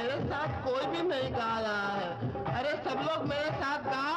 मेरे साथ कोई भी नहीं गा रहा है। अरे सब लोग मेरे साथ गा